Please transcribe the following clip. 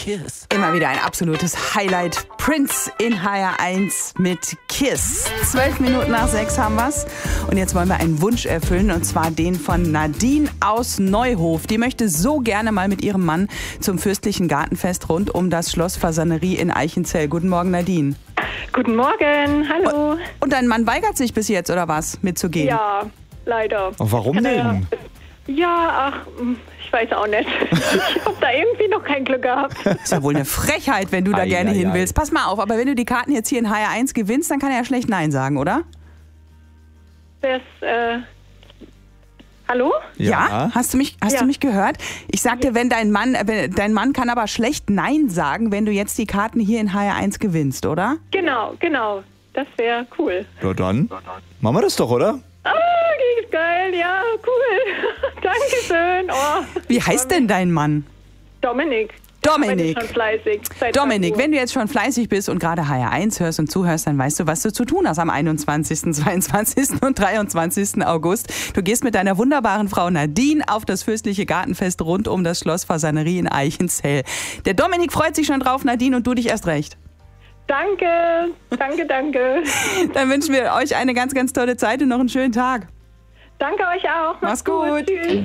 Kiss. Immer wieder ein absolutes Highlight. Prince in HR1 mit Kiss. 12 Minuten nach 6 haben wir's. Und jetzt wollen wir einen Wunsch erfüllen, und zwar den von Nadine aus Neuhof. Die möchte so gerne mal mit ihrem Mann zum fürstlichen Gartenfest rund um das Schloss Fasanerie in Eichenzell. Guten Morgen, Nadine. Guten Morgen, hallo. Und dein Mann weigert sich bis jetzt, oder was, mitzugehen? Ja, leider. Und warum denn? Ja, ich weiß auch nicht. Ich habe da irgendwie noch kein Glück gehabt. Ist ja wohl eine Frechheit, wenn du da gerne hin willst. Pass mal auf, aber wenn du die Karten jetzt hier in HR1 gewinnst, dann kann er ja schlecht Nein sagen, oder? Hallo? Ja? Hast du mich gehört? Ich sagte, wenn dein Mann kann aber schlecht Nein sagen, wenn du jetzt die Karten hier in HR1 gewinnst, oder? Genau. Das wäre cool. Ja, dann machen wir das doch, oder? Geil, ja, cool. Dankeschön. Oh, Wie heißt denn dein Mann? Dominik. Dominik. Schon fleißig. Dominik, wenn du jetzt schon fleißig bist und gerade HR1 hörst und zuhörst, dann weißt du, was du zu tun hast am 21., 22. und 23. August. Du gehst mit deiner wunderbaren Frau Nadine auf das fürstliche Gartenfest rund um das Schloss Fasanerie in Eichenzell. Der Dominik freut sich schon drauf, Nadine, und du dich erst recht. Danke. Dann wünschen wir euch eine ganz, ganz tolle Zeit und noch einen schönen Tag. Danke euch auch. Mach's gut. Tschüss.